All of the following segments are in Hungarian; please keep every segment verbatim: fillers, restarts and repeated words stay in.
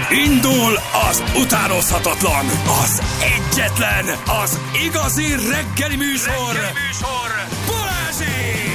Indul az utánozhatatlan, az egyetlen, az igazi reggeli műsor, reggeli műsor. Balázsék!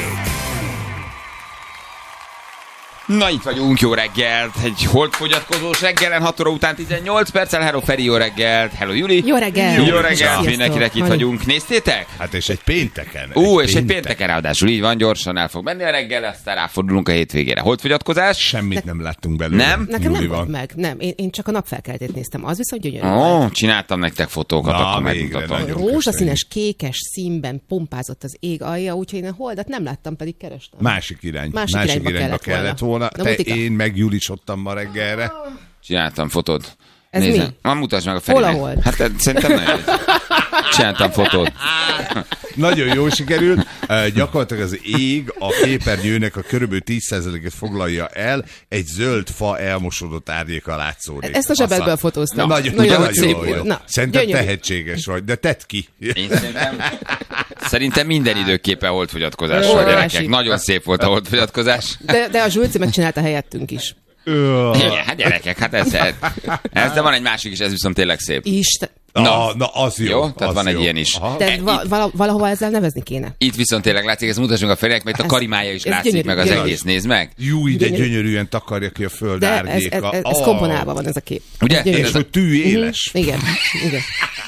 Na itt vagyunk, jó reggelt, egy holdfogyatkozós reggelen, hat óra után tizennyolc perccel, hello Feri, jó reggelt, hello Juli. Jó reggelt. Jó, jó reggelt, mindenkinek itt vagyunk, néztétek? Hát és egy pénteken. Ú, egy és péntek. egy pénteken ráadásul, így van, gyorsan el fog menni a reggel, aztán ráfordulunk a hétvégére. Holdfogyatkozás? Semmit nem láttunk belőle. Nem? Nekem nem Julival. volt meg, nem. Én, én csak a napfelkeltét néztem, az viszont gyönyörű Ó, volt. oh, csináltam nektek fotókat, Na, akkor végre, megmutatom. nagyon. Rózsaszínes, kékes színben pompázott az ég alja, úgyhogy én a holdat nem láttam, pedig kerestem. Másik irány. Másik Másik irányba irányba kellett kellett volna. volna. Na, Te, Mutika. én meg Julisodtam ma reggelre. Csináltam fotót. Ez Nézem. mi? Ma mutasd meg a Ferinek. Hol a hold? Hát szerintem nagyon jó. Csináltam fotót. Nagyon jól sikerült. Uh, gyakorlatilag az ég a képernyőnek a körülbelül tíz százalékot foglalja el, egy zöld fa elmosodott árnyéka látszódik. Ezt a zsebedből Aztán- fotóztam. Nagyon, Nagyon nagyon, szép nagyon volt. jó. Na, Szerintem gyönyörű. tehetséges vagy, de tedd ki. Én szerintem, szerintem minden időképpen holdfogyatkozásról, Óriási. gyerekek. Nagyon szép volt a holdfogyatkozás. De, de a Zsülci megcsinálta helyettünk is. Igen, hát gyerekek, hát ez, ez, de van egy másik is, ez viszont tényleg szép. Isten. Na. Na, na az jó. Jó, tehát az van egy jó. ilyen is. Aha. De val- vala- valahova ezzel nevezni kéne. Itt viszont tényleg látszik, ezt mutassunk a Ferinek, mert a Ez- karimája is ez látszik, gyönyörű, meg az gyönyörű. egész, nézd meg. Jú, ide Gyönyörű. gyönyörűen takarja ki a föld De ez, ez, árnyéka. ez, ez Ah. komponálva van ez a kép. Ugye? Gyönyörű. És hogy tű éles. Igen, igen.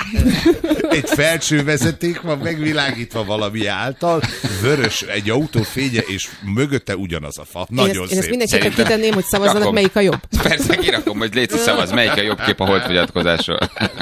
Egy felső vezeték van megvilágítva valami által, vörös egy autó fénye, és mögötte ugyanaz a fa. Én Nagyon ezt, én szép. ezt mindenképpen Szerintem- kitenném, hogy szavazzanak, Rakom. melyik a jobb. Persze, kirakom, hogy Léci szavaz, melyik a jobb kép a holdfogyatkozásról.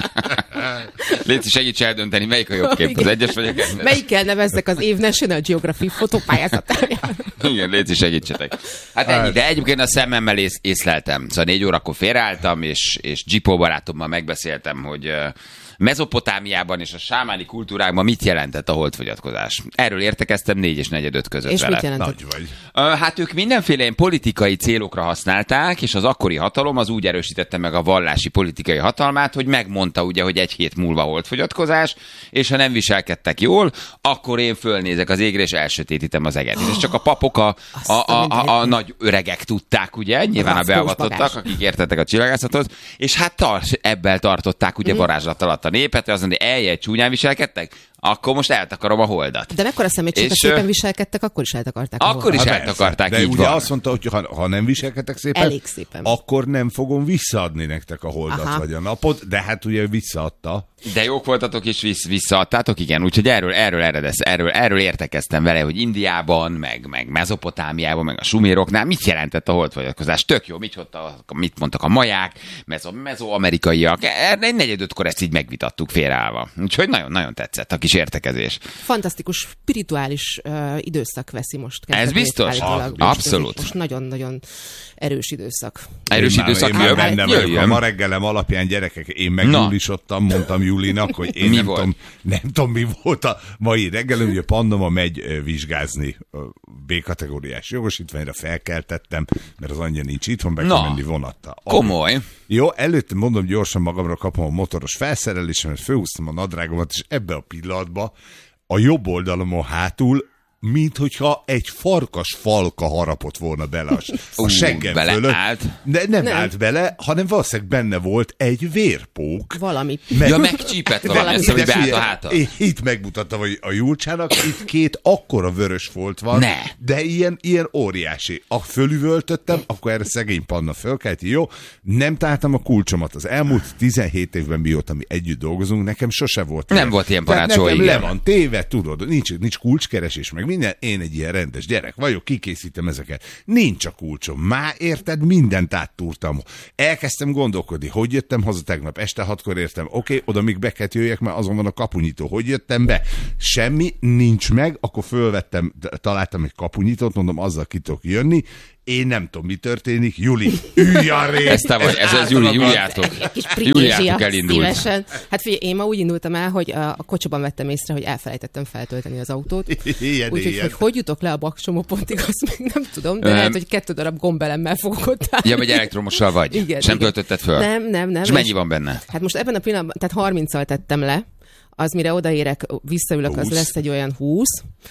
Léci, segíts eldönteni, melyik a jobb kép, az Igen. egyes vagy a kettes. Melyikkel nevezzek az év National Geographic fotópályázatáján? Igen, Léci, segítsetek. Hát ennyi, de egyébként a szememmel ész, észleltem. Szóval négy órakor félreálltam, és, és Gipó barátommal megbeszéltem, hogy uh, Mezopotámiában és a sámáni kultúrákban mit jelentett a holdfogyatkozás. Erről értekeztem négy és negyed között És vele. mit jelentett? Nagy vagy. Ö, Hát ők mindenféle ilyen politikai célokra használták, és az akkori hatalom az úgy erősítette meg a vallási politikai hatalmát, hogy megmondta ugye, hogy egy hét múlva holdfogyatkozás, és ha nem viselkedtek jól, akkor én fölnézek az égre, és elsötétítem az eget. És csak a papok, a, a, a, a, a nagy öregek tudták, ugye, nyilván a Rackós beavatottak, bagás. akik értettek a csillagászathoz, és hát tar- ebből tartották ugye varázslat alatt a népet, hogy azt mondja, eljel csúnyán viselkedtek, akkor most eltakarom a holdat. De mekkora szemétség, ha És, szépen ö, viselkedtek, akkor is eltakarták a Akkor holdat. is Hát eltakarták, de így ugye van. azt mondta, hogy ha, ha nem viselkedtek szépen, Elég szépen. akkor nem fogom visszaadni nektek a holdat Aha. vagy a napot, de hát ugye visszaadta. De jók voltatok és vissz, visszaadtátok, igen, úgyhogy erről, erről, eredesz, erről, erről értekeztem vele, hogy Indiában, meg, meg Mezopotámiában, meg a suméroknál mit jelentett a holdfogyatkozás. Tök jó, mit, mondta, mit mondtak a maják, mezo, mezoamerikaiak. Erre egy negyed ötkor ezt így megvitattuk félreállva. Úgyhogy nagyon-nagyon tetszett a kis értekezés. Fantasztikus, spirituális uh, időszak veszi most. Ez kezdetét biztos? állítólag. Ah, Most- abszolút. Most nagyon-nagyon erős időszak. Erős én már, időszak én már jön, benne vagyok. A jöjjön. ma reggelem alapján, gyerekek, én meg Na. Julisodtam, mondtam Julinak, hogy én Mi nem volt? tudom, nem tudom, mi volt a mai reggelem, ugye Pandoma megy ö, vizsgázni a B-kategóriás jogosítványra, felkeltettem, mert az anyja nincs itthon, be Na. kell menni vonattal. Komoly. Jó, előtte mondom, gyorsan magamra kapom a motoros felszerelésemet, fölhúztam a nadrágomat, és ebbe a pillanatban a jobb oldalomon hátul, mint hogyha egy farkas falka harapott volna bele a, a Ú, seggem bele fölött. állt? De nem, Nem. nem állt bele, hanem valószínűleg benne volt egy vérpók. Valami. Meg- Ja, megcsípett valami, ezt, hogy De beállt a figyelj, háta. én itt megmutattam, hogy a Julcsának itt két akkora vörös folt van, Ne. de ilyen, ilyen óriási. A fölüvöltöttem, akkor erre szegény Panna fölkelt, jó, nem találtam a kulcsomat. Az elmúlt tizenhét évben, mióta mi együtt dolgozunk, nekem sose volt Nem volt ilyen Tehát panácsó, nekem igen. le van téve, tudod, nincs, nincs kulcskeresés, meg minden, én egy ilyen rendes gyerek vagyok, kikészítem ezeket. Nincs a kulcsom. Már érted, mindent áttúrtam. Elkezdtem gondolkodni, hogy jöttem haza tegnap, este hatkor értem, oké, okay, oda még be kellett jöjjek, mert azon van a kapunyító, hogy jöttem be. Semmi, nincs meg, akkor fölvettem, találtam egy kapunyítót, mondom, azzal ki tudok jönni, én nem tudom, mi történik. Juli, ülj arrébb! Ez te vagy, ez az Juli, Juliátok. Kis Juliátok prikizsia, elindult. szívesen. Hát figyelj, én ma úgy indultam el, hogy a, a kocsiban vettem észre, hogy elfelejtettem feltölteni az autót. Ilyen, Úgyhogy, ilyen. hogy hogy jutok le a Baksomó pontig, azt még nem tudom, de Öm. lehet, hogy kettő darab gombelemmel fogok ott állni. Ja, vagy elektromossal vagy? Igen, Sem igen. töltötted föl? Nem, nem, nem. És mennyi van benne? Hát most ebben a pillanatban, tehát harminccal tettem le, az mire odaérek, visszaülök, az húsz. lesz egy olyan húsz.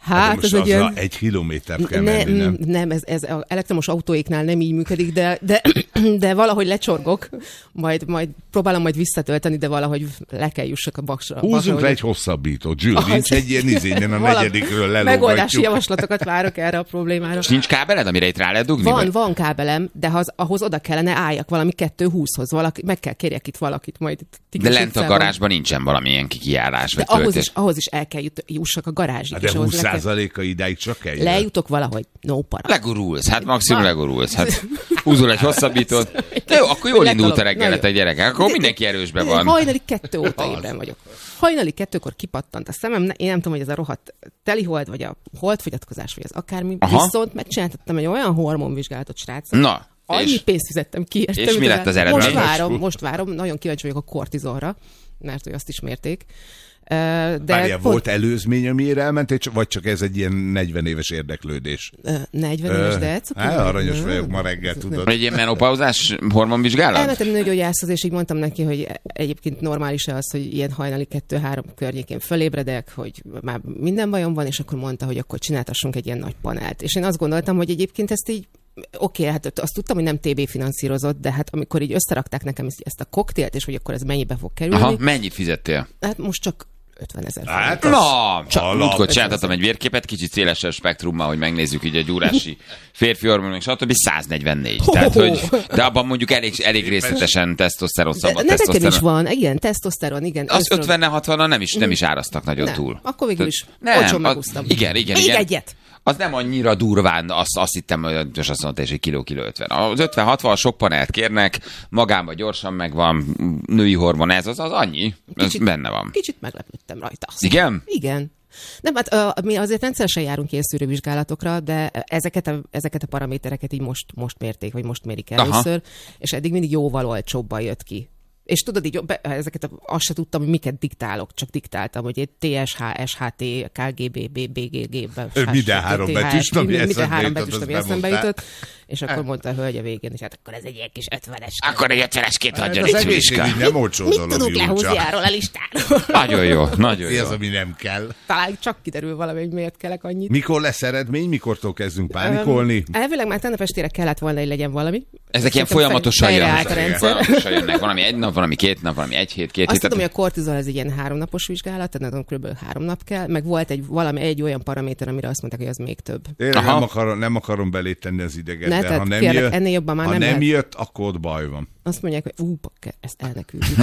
Hát, most ez egy ilyen... egy kilométert kell ne, menni, nem? Nem, ez, ez az elektromos autóiknál nem így működik, de, de, de valahogy lecsorgok, majd, majd próbálom majd visszatölteni, de valahogy le kell jussak a baksra. Húzzunk bakra, le egy hosszabbítót, Zsül, nincs egy ilyen izényen a negyedikről megoldási lelógatjuk. javaslatokat várok erre a problémára. És nincs kábeled, amire itt rá lehet dugni? Van, vagy? van kábelem, de az, ahhoz oda kellene álljak valami kettő húszhoz, valaki, meg kell kérjek itt valakit majd. De lent a garázsban nincsen valamilyen kijállás, vagy de ahhoz töltés. is, ahhoz is el kell jut, jussak a garázsig. Hát de és ahhoz húsz le kell- százaléka idáig csak eljön. Lejutok valahogy, no para. Legurulsz, hát maximum legurulsz. Hát húzol egy hosszabbítót. De jó, akkor jól indult a reggeletek, gyerekek. Akkor mindenki erősben van. Hajnali kettő óta ébren vagyok. Hajnali kettőkor kipattant a szemem, én nem tudom, hogy ez a rohadt telihold, vagy a holdfogyatkozás, vagy az akármi. Aha. Viszont megcsináltattam egy olyan hormonvizsgálatot, srácok. Na, Annyi és? pénzt fizettem ki. És értem, mi de lett az eredmény? Most várom, most várom. Nagyon kíváncsi vagyok a kortizolra, mert hogy azt is mérték. De Várjál, pont, volt előzmény, amire elmentél, vagy csak ez egy ilyen negyven éves érdeklődés? negyven éves, de elcukor. Hát, aranyos vagyok ma reggel, tudod. Egy ilyen menopauzás hormonvizsgálat? Elmentem nőgyógyászhoz, és így mondtam neki, hogy egyébként normális-e az, hogy ilyen hajnali kettő-három környékén fölébredek, hogy már minden bajom van, és akkor mondta, hogy akkor csináltassunk egy ilyen nagy panelt. És én azt gondoltam, hogy egyébként ezt így oké, okay, hát azt tudtam, hogy nem té bé finanszírozott, de hát amikor így összerakták nekem ezt a koktélt, és hogy akkor ez mennyibe fog kerülni. Aha, mennyit fizettél? Hát most csak ötvenezer Hát, forint. Na, csak alap. múltkor csináltatom egy vérképet, kicsit szélesebb spektrummal, hogy megnézzük így a gyúrási férfi hormonok, stb. száznegyvennégy. Tehát, hogy, de abban mondjuk elég, elég részletesen tesztoszteron, De szabad ne nekem is tesztoszteron. van, igen, tesztoszteron, igen. Az ösztön- ötvennel hatvannal nem is, nem is árasztak nagyon Nem, túl. akkor végül is Nem, olcsón az- megúsztam. Igen, igen, Még igen. egyet. Az nem annyira durván, azt, azt hittem, hogy most azt mondta, és egy kiló, kiló ötven. Az ötven hatvan sok panelt kérnek, magánban gyorsan megvan, női hormon, ez az, az annyi, ez Kicsit- benne van. Kicsit meglepődtem rajta. Igen? Igen. Nem, hát uh, mi azért rendszeresen járunk ilyen szűrővizsgálatokra, de ezeket a, ezeket a paramétereket így most, most mérték, vagy most mérik Aha. először, és eddig mindig jóval olcsóbban jött ki. És tudod, így be, ezeket a, azt se tudtam, hogy miket diktálok, csak diktáltam, hogy egy té es há, es há té, ká gé bé, bé bé gé gé, Minden három betűs, ami minden eszembe három jutott, betűs, azt ami eszembe bemondtál. jutott, és akkor mondta a hölgy a végén, hogy hát akkor ez egy ilyen kis ötvenes. Akkor egy ötveneskét Hát adjon az egy Juliska. egészségügy nem olcsó Mit dolog, tudunk lehúzni Júlcsa. arról a listáról? Nagyon jó, nagyon Mi jó. az, ami nem kell? Talán csak kiderül valami, hogy miért kellek annyit. Mikor lesz eredmény? Mikortól kezdünk pánikolni? Um, elvileg már tegnap estére kellett volna, hogy legyen valami. Ezek ilyen Szerintem folyamatosan fejre jönnek. állt a rendszer. Folyamatosan jönnek. Valami egy nap, valami két nap, valami egy hét, két Azt hét. tudom, hogy a kortizol ez egy ilyen háromnapos vizsgálat, tehát nem kb. három nap kell, meg volt egy valami egy olyan paraméter, amire azt mondták, hogy az még több. Én Aha. nem akarom, nem akarom belé tenni az ideget, Ne, de tehát ha nem kérlek, jött, ennél jobban már ha nem nem lehet. jött, akkor ott baj van. Azt mondják, hogy ú, bakker, ezt elneküldjük.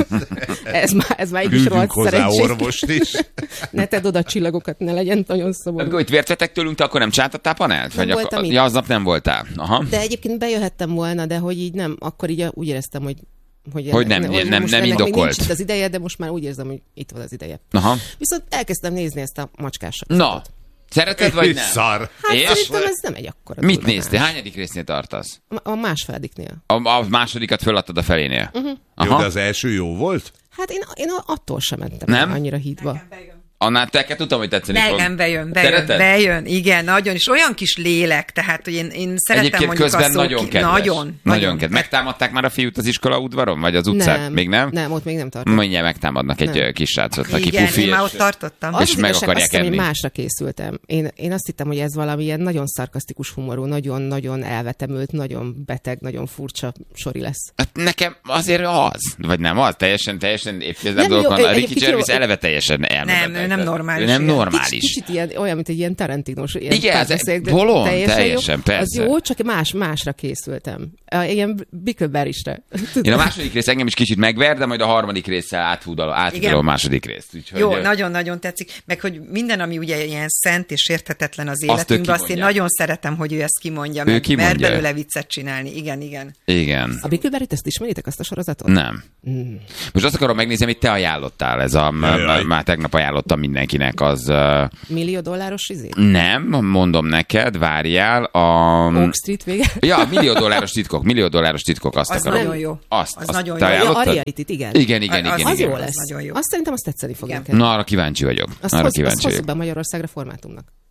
ez már, ez már így is Küldjünk rohadt hozzá szerencsés. orvost is. Ne tedd oda a csillagokat, ne legyen nagyon szomorú. Amikor itt vért vettek tőlünk, te akkor nem csináltattál panelt? Nem Vagy voltam akkor, itt. ja, aznap nem voltál. Aha. De egyébként bejöhettem volna, de hogy így nem, akkor így úgy éreztem, hogy hogy, Hogy nem- nem- most nem ennek még indokolt. nincs itt az ideje, de most már úgy érzem, hogy itt van az ideje. Aha. Viszont elkezdtem nézni ezt a macskás Na, szereted vagy nem? Szar. Hát És? szerintem ez nem egy akkora Mit durranás. néztél? Hányadik résznél tartasz? A a másfeladiknél. A, a másodikat föladtad a felénél? Uh-huh. Jó, Aha. de az első jó volt? Hát én, én attól sem mentem Nem? annyira hídva. Annál te tudtam, hogy tetszeni fog. Nekem bejön, bejön, Szereted? bejön, igen, nagyon, és olyan kis lélek, tehát, hogy én, én szeretem Egyébként mondjuk közben a szó nagyon ki- kedves. Nagyon, Nagyon nagyon. kedves. Megtámadták már a fiút az iskola udvaron? Vagy az utcán? Nem, Még nem? Nem, ott még nem tartom. Mindjárt megtámadnak egy Nem. ö, kis srácot, aki Igen, pufi, én már és- ott tartottam. Az És az meg igazság, akarják azt hiszem, hogy enni. másra készültem. Én, én azt hittem, hogy ez valami ilyen nagyon szarkasztikus humorú, nagyon-nagyon elvetemült, nagyon beteg, nagyon furcsa sori lesz. Hát nekem azért az, vagy nem az, teljesen, teljesen évtizedek Nem, dolgok jó, van. A Ricky egyébként Gervais jó. eleve teljesen elmebeteg. Nem, ő nem normális, Ő nem igen. normális. Kicsit, kicsit ilyen, olyan, mint egy ilyen Tarantinos ilyen Igen, ez párbeszéd, de bolond, teljesen, teljesen, jó. persze. Az jó, csak más, másra készültem. Uh, ilyen Bickleberry-sre. Én a második rész engem is kicsit megver, de majd a harmadik résszel áthúdalom, áthúdalom Igen. a második részt. Úgyhogy, Jó, ö, nagyon-nagyon tetszik, meg hogy minden, ami ugye ilyen szent és érthetetlen az ők életünkben, azt én kimondják. nagyon szeretem, hogy ő ezt kimondja, Ő meg kimondja. mer belőle viccet csinálni. Igen, igen. Igen. A Bickleberry-t, ezt ismeritek, azt a sorozatot? Nem. Mm. Most azt akarom megnézni, amit te ajánlottál. Ez a, Jaj. már tegnap ajánlottam mindenkinek, az uh, Millió dolláros izé? nem, mondom neked, várjál, a... Oak Street vége? Ja, millió dolláros titkok, millió dolláros titkok, azt Az akarom. nagyon jó. Azt, Az azt nagyon te jó. Ja, a ajánlottad? reality-t, igen. Igen, igen, Az- igen. Az igen. jó Az lesz. nagyon jó. Azt szerintem azt tetszeni fog Igen. nekem. Na, arra kíváncsi vagyok. Azt arra hoz, kíváncsi azt hozzuk vagyok. be Magyarországra formátumnak.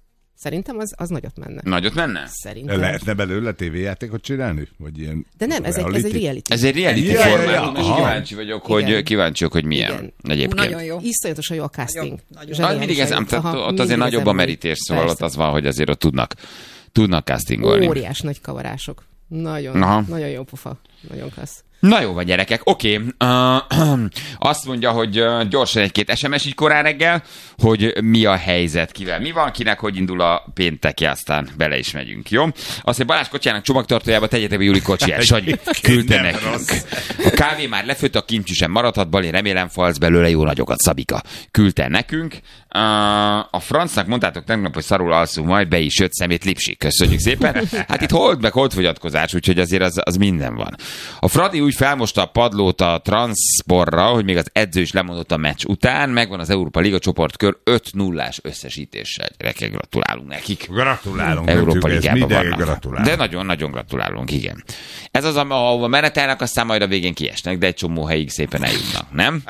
Szerintem az, az nagyot menne. Nagyot menne? Szerintem. Lehetne belőle tévéjátékot csinálni? Vagy ilyen De nem, ez egy, ez egy reality. Ez egy reality Ja, ja, formában, ja, és aha. kíváncsi vagyok, hogy, Igen. kíváncsi vagyok, hogy milyen Igen. egyébként. Nagyon jó. Iszonyatosan jó a casting. Nagyon- Na, mindig ez, ám, tehát ott azért nagyobb a merítés, szóval ott az van, hogy azért ott tudnak, tudnak castingolni. Óriás nagy kavarások. Nagyon, Aha. nagyon jó pofa. Nagyon klassz. Na jó van, gyerekek, oké. Uh, azt mondja, hogy uh, gyorsan egy-két es em es így korán reggel, hogy mi a helyzet, kivel mi van, kinek hogy indul a pénteki, aztán bele is megyünk, jó? Azt, hogy Balázs kocsijának csomagtartójába tegyetek be Júli kocsiját, Sanyi, küldte Nem nekünk. rossz. A kávé már lefőtt, a kimcsi sem maradhat, Bali, remélem falsz belőle jó nagyokat, Szabika. Küldte nekünk. Uh, a francnak mondtátok tegnap, hogy szarul alszunk, majd be is jött szemét Lipsi. Köszönjük szépen. Hát itt hold meg holdfogyatkozás, úgyhogy azért az, az minden van. A Fradi úgy felmosta a padlót a transzporra, hogy még az edző is lemondott a meccs után, megvan az Európa Liga csoportkör öt nullás összesítéssel. Gyerekek, gratulálunk nekik. Gratulálunk. Európa nekünk, ez Ligában mindenki vannak. gratulál. De nagyon-nagyon gratulálunk, igen. Ez az, ahova menetelnek, aztán majd a végén kiesnek, de egy csomó helyig szépen eljutnak, nem?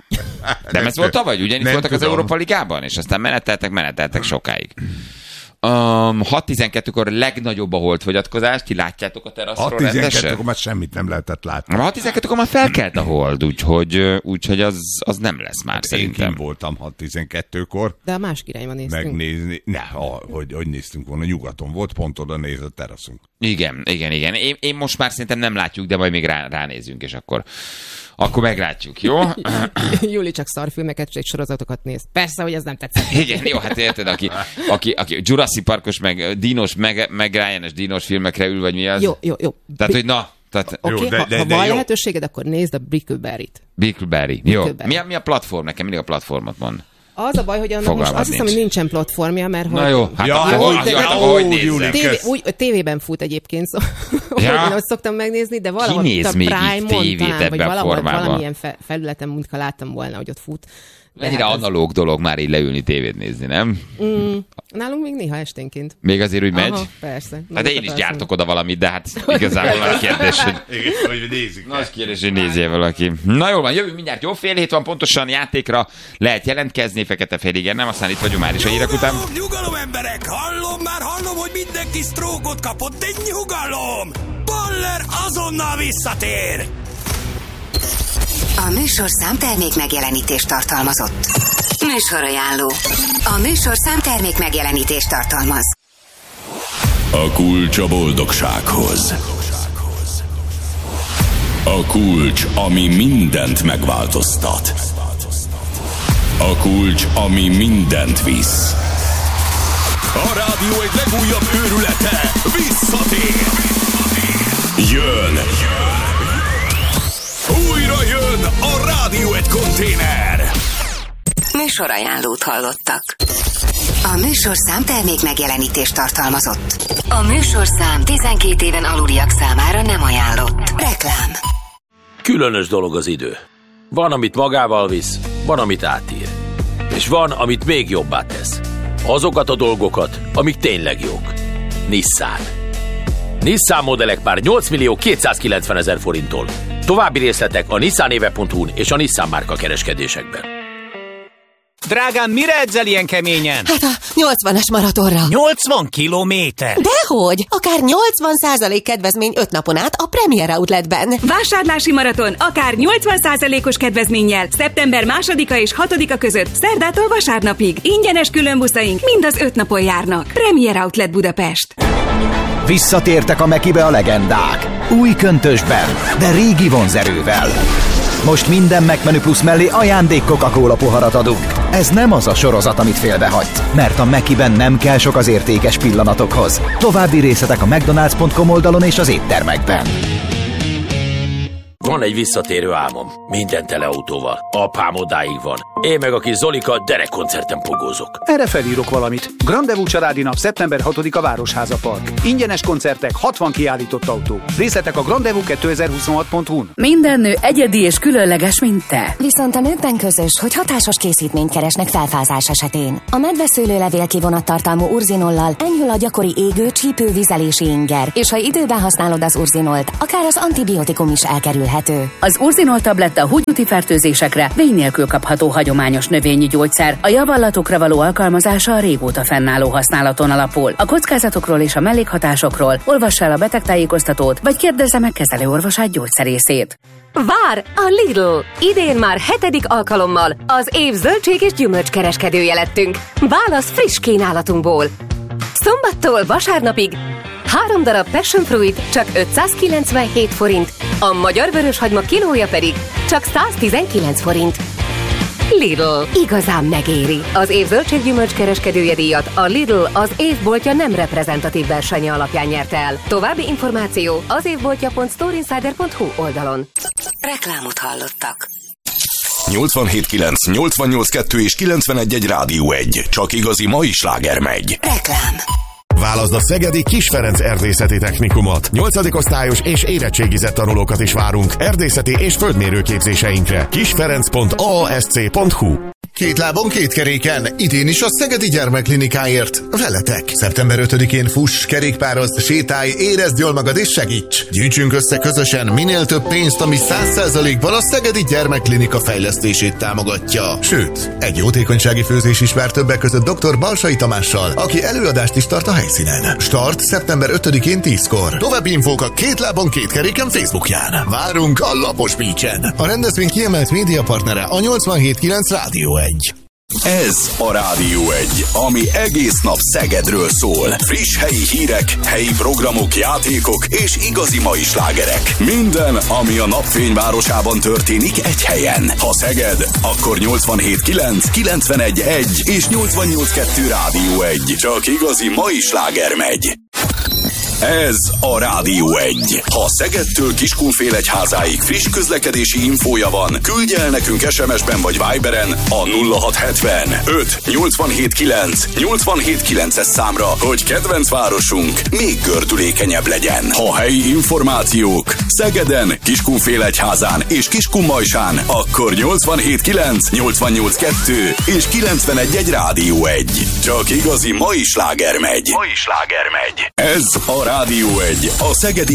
Nem ez volt tavaly? Ugyanígy Nem voltak az tudom. Európa Ligában, és aztán meneteltek, meneteltek sokáig. Um, hat tizenkettőkor legnagyobb a holdfogyatkozás, ti látjátok a teraszról hat rendesen? tizenkettőkor már semmit nem lehetett látni. A hat tizenkettőkor már felkelt a hold, úgyhogy, úgyhogy az, az nem lesz már Én szerintem. kim voltam hat tizenkettőkor De a másik irányban néztünk. megnézni. Ne, a, hogy, hogy néztünk volna, nyugaton volt, pont oda néz a teraszunk. Igen, igen, igen. Én, én most már szerintem nem látjuk, de majd még rá, ránézünk, és akkor, akkor meglátjuk, jó? Júli csak szarfilmeket és sorozatokat néz. Persze, hogy ez nem tetszett. Igen, jó, hát érted, aki, aki, aki Jurassic Parkos, meg Dinos, meg, meg Ryan-es Dinos filmekre ül, vagy mi az? Jó, jó, jó. Tehát, hogy na, tehát Oké, Jó, de- ha, de- ha de van jó. lehetőséged, akkor nézd a Brickleberry-t. Brickleberry. Jó. Brickleberry. Mi a, mi a platform? Nekem mindig a platformot mond. Az a baj, hogy annak Fogalmad most azt hiszem, nincs. hogy nincsen platformja, mert hogy... Na jó, hát Ja, akkor, hogy- hát, de- hát, ó, hogy Júli, nézzem. Tévé, Kösz. úgy, tévében fut egyébként, szóval Ja. ja. Én azt szoktam megnézni, de valahol néz a még így Prime-on tévét talán, vagy ebben a valahol formában? valamilyen fe, felületen, mintha láttam volna, hogy ott fut. De Mennyire hát az- analóg dolog már így leülni tévét nézni, nem? Mm, nálunk még néha esténként. Még azért úgy megy? Aha, persze. Hát én is Nagyokat gyártok alszunk. oda valamit, de hát igazából van a kérdés, hogy... Igen, hogy nézik. Nagy kérdés, hogy nézzél valaki. Na jól van, jövünk mindjárt, jó, fél hét van pontosan játékra, lehet jelentkezni, fekete-fél igen, nem, aztán itt vagyunk már is a hírek után. Nyugalom, nyugalom, emberek! Hallom, már hallom, hogy mindenki sztrókot kapott, de nyugalom! Baller azonnal visszatér! A műsorszám termék megjelenítést tartalmazott. Műsorajánló. A műsorszám termék megjelenítést tartalmaz. A kulcs a boldogsághoz. A kulcs, ami mindent megváltoztat. A kulcs, ami mindent visz. A rádió egy legújabb őrülete visszatér. Jön. Újra jön a Rádió egy konténer. Műsorajánlót hallottak. A műsorszám termék megjelenítést tartalmazott. A műsorszám tizenkét éven aluliak számára nem ajánlott. Reklám. Különös dolog az idő. Van, amit magával visz, van, amit átír. És van, amit még jobbá tesz. Azokat a dolgokat, amik tényleg jók. Nissan. Nissan modellek már nyolc millió kétszázkilencven ezer forinttól. További részletek a nissanéve pont hu-n és a Nissan márka kereskedésekben. Drágám, mire edzel ilyen keményen? Hát a nyolcvanas maratonra. nyolcvan kilométer. Dehogy! Akár nyolcvan százalék kedvezmény öt napon át a Premier Outletben. Vásárlási maraton akár nyolcvan százalékos kedvezménnyel szeptember másodika és hatodika között szerdától vasárnapig. Ingyenes különbuszaink mind az öt napon járnak. Premier Outlet Budapest. Visszatértek a Mekibe a legendák. Új köntösben, de régi vonzerővel. Most minden McMenü Plus mellé ajándék Coca-Cola poharat adunk. Ez nem az a sorozat, amit félbehagysz, mert a Mekiben nem kell sok az értékes pillanatokhoz. További részletek a mcdonalds pont com oldalon és az éttermekben. Van egy visszatérő álmom. Minden tele autóval. Apám odáig van. Én meg a kis Zolika derekkoncerten pogózok. Erre felírok valamit. Grandevú családi nap szeptember hatodika Városháza Park. Ingyenes koncertek, hatvan kiállított autó. Részletek a grandevú kétezer-huszonhat pont hu-n. Minden nő egyedi és különleges, mint te. Viszont a nőkben közös, hogy hatásos készítményt keresnek felfázás esetén. A medveszőlőlevél kivonattartalmú urzinollal enyhül a gyakori égő, csípő, vizelési inger, és ha időben használod az urzinolt, akár az antibiotikum is elkerülhet. elérhető. Az Urzinol tabletta húgyúti fertőzésekre vény nélkül kapható hagyományos növényi gyógyszer. A javallatokra való alkalmazása a régóta fennálló használaton alapul. A kockázatokról és a mellékhatásokról olvass el a betegtájékoztatót, vagy kérdezze meg kezelőorvosát gyógyszerészét. Vár a Lidl! Idén már hetedik alkalommal az év zöldség és gyümölcskereskedője lettünk. Válasz friss kínálatunkból. Szombattól vasárnapig három darab passion fruit csak ötszázkilencvenhét forint, a magyar vöröshagyma kilója pedig csak száztizenkilenc forint. Lidl. Igazán megéri. Az év zöldséggyümölcs kereskedője díjat a Lidl az évboltja nem reprezentatív versenye alapján nyerte el. További információ az évboltja pont storeinsider pont hu oldalon. Reklámot hallottak. nyolcvanhét kilenc, nyolcvannyolc kettő és kilencvenegy egy Rádió egy. Csak igazi mai sláger megy. Reklám. Válaszd a szegedi Kis Ferenc Erdészeti Technikumot. nyolcadik osztályos és érettségizett tanulókat is várunk erdészeti és földmérő képzéseinkre. kisferenc pont a a es cé pont hu. Két lábon, két keréken, idén is a Szegedi Gyermekklinikáért. Veletek! szeptember ötödikén fuss, kerékpározz, sétálj, érezd jól magad és segíts! Gyűjtsünk össze közösen minél több pénzt, ami száz százalékban a Szegedi Gyermekklinika fejlesztését támogatja. Sőt, egy jótékonysági főzés is vár többek között dr. Balsai Tamással, aki előadást is tart a helyszínen. Start szeptember ötödikén tízkor. További infók a Két lábon, két keréken Facebookján. Várunk a Lapos Beach-en. A rendezvény kiemelt médiapartnere a nyolcvanhét kilenc Rádió egy. Ez a Rádió egy, ami egész nap Szegedről szól. Friss helyi hírek, helyi programok, játékok és igazi mai slágerek. Minden, ami a napfényvárosában történik egy helyen. Ha Szeged, akkor nyolcvanhét kilenc, kilencvenegy egy és nyolcvannyolc kettő Rádió egy. Csak igazi mai sláger megy. Ez a Rádió egy. Ha Szegedtől Kiskunfélegyházáig friss közlekedési infója van, küldj el nekünk es em es-ben vagy Viberen a nulla hat hetven öt nyolcvanhét kilenc nyolcvanhét kilences számra, hogy kedvenc városunk még gördülékenyebb legyen. Ha helyi információk Szegeden, Kiskunfélegyházán és Kiskunmajsán, akkor nyolcvanhét kilenc, nyolcvannyolc kettő és kilencvenegy egy Rádió egy. Csak igazi mai sláger megy. Mai sláger megy. Ez a Rádió egy, a Szegedi